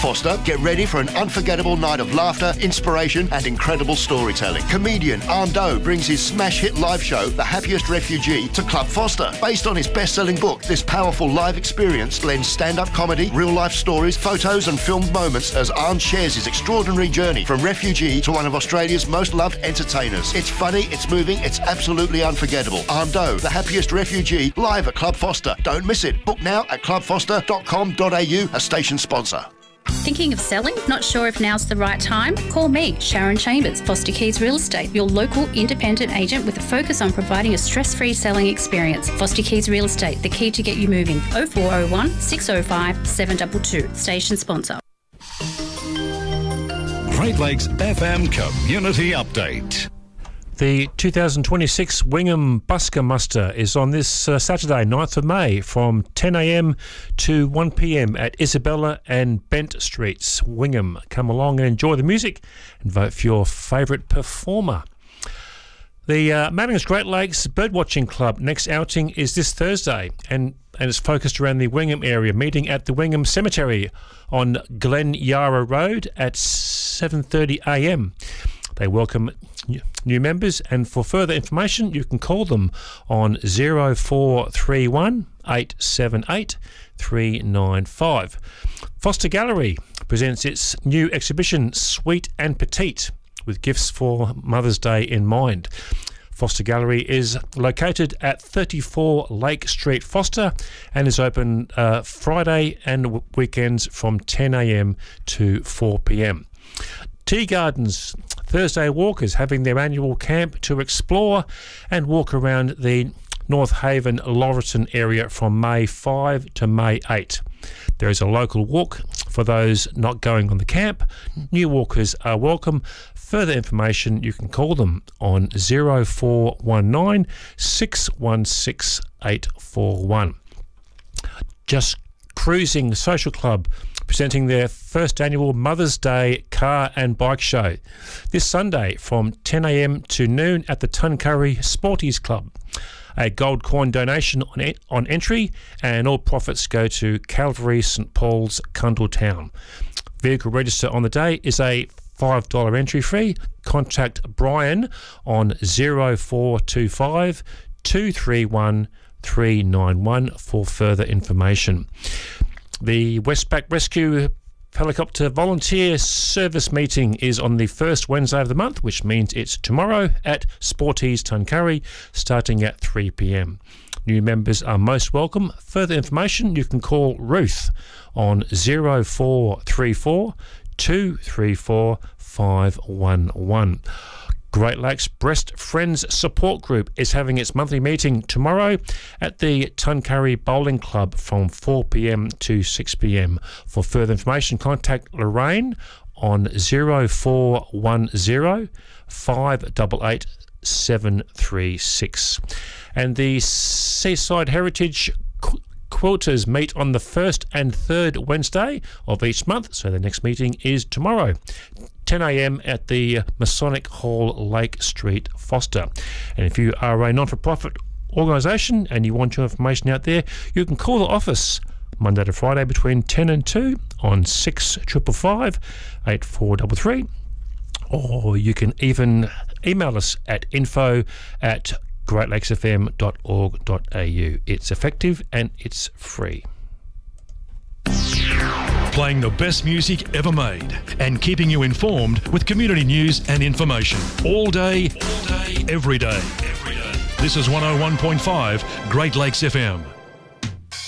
Foster, get ready for an unforgettable night of laughter, inspiration and incredible storytelling. Comedian Armdo brings his smash hit live show, The Happiest Refugee, to Club Foster. Based on his best-selling book, this powerful live experience blends stand-up comedy, real-life stories, photos and filmed moments as Arm shares his extraordinary journey from refugee to one of Australia's most loved entertainers. It's funny, it's moving, it's absolutely unforgettable. Armdo, The Happiest Refugee, live at Club Foster. Don't miss it. Book now at clubfoster.com.au, a station sponsor. Thinking of selling? Not sure if now's the right time? Call me, Sharon Chambers, Foster Keys Real Estate, your local independent agent with a focus on providing a stress-free selling experience. Foster Keys Real Estate, the key to get you moving. 0401 605 722. Station sponsor. Great Lakes FM Community Update. The 2026 Wingham Busker Muster is on this Saturday, 9th of May, from 10 a.m. to 1 p.m. at Isabella and Bent Streets, Wingham. Come along and enjoy the music and vote for your favourite performer. The Mannings Great Lakes Birdwatching Club next outing is this Thursday and it's focused around the Wingham area, meeting at the Wingham Cemetery on Glen Yarra Road at 7:30 a.m. They welcome new members, and for further information you can call them on 0431 878 395. Foster Gallery presents its new exhibition Sweet and Petite, with gifts for Mother's Day in mind. Foster Gallery is located at 34 Lake Street, Foster, and is open Friday and weekends from 10 a.m. to 4 p.m. Tea Gardens Thursday Walkers having their annual camp to explore and walk around the North Haven Laurelton area from May 5 to May 8. There is a local walk for those not going on the camp. New walkers are welcome. Further information, you can call them on 0419 616 841. Just Cruising Social Club presenting their first annual Mother's Day car and bike show this Sunday from 10 a.m. to noon at the Tuncurry Sporties Club. A gold coin donation on entry, and all profits go to Calvary St Paul's, Cundletown. Vehicle register on the day is a $5 entry fee. Contact Brian on 0425 231 391 for further information. The Westpac Rescue Helicopter Volunteer Service meeting is on the first Wednesday of the month, which means it's tomorrow at Sporties Tuncurry, starting at 3 p.m. New members are most welcome. Further information, you can call Ruth on 0434 234 511. Great Lakes Breast Friends Support Group is having its monthly meeting tomorrow at the Tuncurry Bowling Club from 4 p.m. to 6 p.m. For further information, contact Lorraine on 0410 588 736. And the Seaside Heritage Quilters meet on the first and third Wednesday of each month, so the next meeting is tomorrow, 10 a.m. at the Masonic Hall, Lake Street, Foster. And if you are a non-for-profit organisation and you want your information out there, you can call the office Monday to Friday between 10 and 2 on 6555 8433, or you can even email us at info@greatlakesfm.org.au. It's effective and it's free. Playing the best music ever made and keeping you informed with community news and information. All day, every day. This is 101.5 Great Lakes FM.